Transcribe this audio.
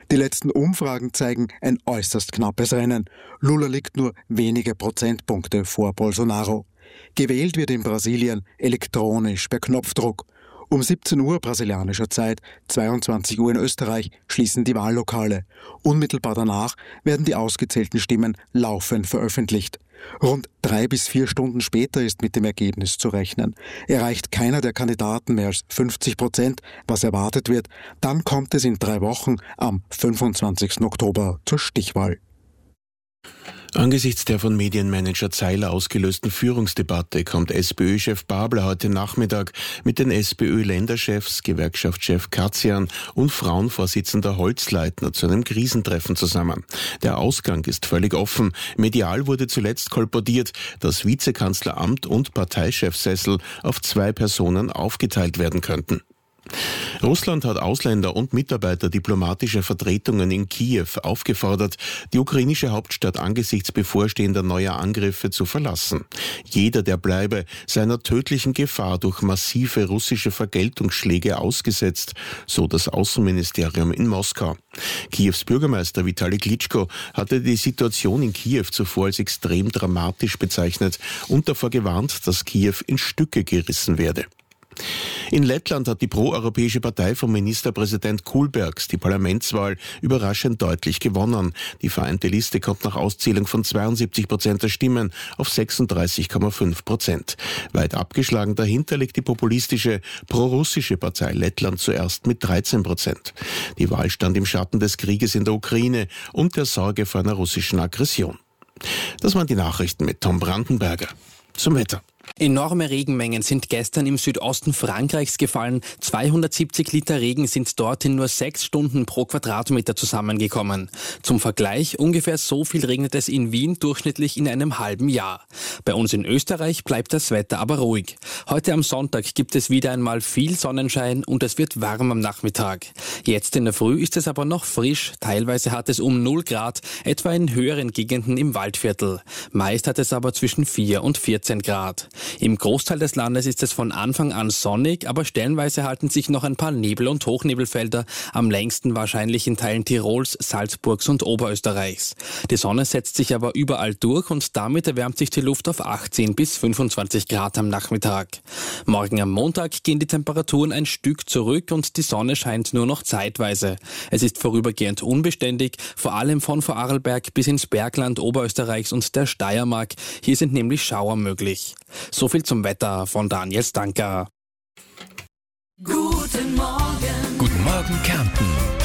Die letzten Umfragen zeigen ein äußerst knappes Rennen. Lula liegt nur wenige Prozentpunkte vor Bolsonaro. Gewählt wird in Brasilien elektronisch per Knopfdruck. Um 17 Uhr brasilianischer Zeit, 22 Uhr in Österreich, schließen die Wahllokale. Unmittelbar danach werden die ausgezählten Stimmen laufend veröffentlicht. Rund 3 bis 4 Stunden später ist mit dem Ergebnis zu rechnen. Erreicht keiner der Kandidaten mehr als 50%, was erwartet wird, dann kommt es in 3 Wochen am 25. Oktober zur Stichwahl. Angesichts der von Medienmanager Zeiler ausgelösten Führungsdebatte kommt SPÖ-Chef Babler heute Nachmittag mit den SPÖ-Länderchefs, Gewerkschaftschef Katzian und Frauenvorsitzender Holzleitner zu einem Krisentreffen zusammen. Der Ausgang ist völlig offen. Medial wurde zuletzt kolportiert, dass Vizekanzleramt und Parteichefsessel auf 2 Personen aufgeteilt werden könnten. Russland hat Ausländer und Mitarbeiter diplomatischer Vertretungen in Kiew aufgefordert, die ukrainische Hauptstadt angesichts bevorstehender neuer Angriffe zu verlassen. Jeder, der bleibe, sei einer tödlichen Gefahr durch massive russische Vergeltungsschläge ausgesetzt, so das Außenministerium in Moskau. Kiews Bürgermeister Vitali Klitschko hatte die Situation in Kiew zuvor als extrem dramatisch bezeichnet und davor gewarnt, dass Kiew in Stücke gerissen werde. In Lettland hat die proeuropäische Partei von Ministerpräsident Kulbergs die Parlamentswahl überraschend deutlich gewonnen. Die vereinte Liste kommt nach Auszählung von 72% der Stimmen auf 36,5%. Weit abgeschlagen dahinter liegt die populistische prorussische Partei Lettland zuerst mit 13%. Die Wahl stand im Schatten des Krieges in der Ukraine und der Sorge vor einer russischen Aggression. Das waren die Nachrichten mit Tom Brandenberger. Zum Wetter. Enorme Regenmengen sind gestern im Südosten Frankreichs gefallen. 270 Liter Regen sind dort in nur 6 Stunden pro Quadratmeter zusammengekommen. Zum Vergleich, ungefähr so viel regnet es in Wien durchschnittlich in einem halben Jahr. Bei uns in Österreich bleibt das Wetter aber ruhig. Heute am Sonntag gibt es wieder einmal viel Sonnenschein und es wird warm am Nachmittag. Jetzt in der Früh ist es aber noch frisch. Teilweise hat es um 0 Grad, etwa in höheren Gegenden im Waldviertel. Meist hat es aber zwischen 4 und 14 Grad. Im Großteil des Landes ist es von Anfang an sonnig, aber stellenweise halten sich noch ein paar Nebel- und Hochnebelfelder, am längsten wahrscheinlich in Teilen Tirols, Salzburgs und Oberösterreichs. Die Sonne setzt sich aber überall durch und damit erwärmt sich die Luft auf 18 bis 25 Grad am Nachmittag. Morgen am Montag gehen die Temperaturen ein Stück zurück und die Sonne scheint nur noch zeitweise. Es ist vorübergehend unbeständig, vor allem von Vorarlberg bis ins Bergland Oberösterreichs und der Steiermark. Hier sind nämlich Schauer möglich. So viel zum Wetter von Daniel Stanker. Guten Morgen. Guten Morgen, Kärnten.